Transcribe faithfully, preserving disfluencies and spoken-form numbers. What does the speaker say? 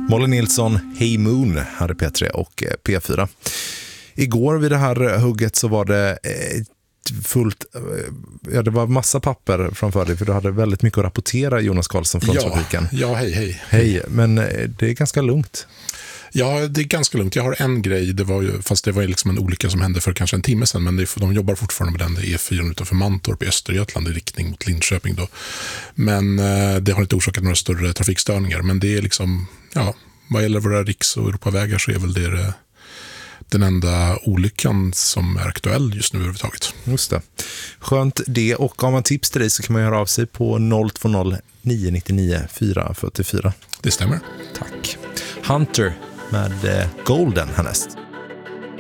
Molly Nilsson, Hey Moon här i P tre och P fyra. Igår vid det här hugget så var det fullt, ja det var massa papper framför dig för du hade väldigt mycket att rapportera, Jonas Karlsson från ja, trafiken. Ja, hej, hej. Hej, men det är ganska lugnt. Ja, det är ganska lugnt. Jag har en grej, det var ju, fast det var ju liksom en olycka som hände för kanske en timme sedan, men det, de jobbar fortfarande med den, det är E fyra utanför Mantorp i Östergötland i riktning mot Linköping då. Men eh, det har inte orsakat några större trafikstörningar, men det är liksom, ja, vad gäller våra riks- och Europavägar så är väl det, det den enda olyckan som är aktuell just nu överhuvudtaget. Just det. Skönt det, och om man tips till dig så kan man höra av sig på noll två noll nio nio nio fyra fyra fyra. Det stämmer. Tack. Hunter med Golden härnäst.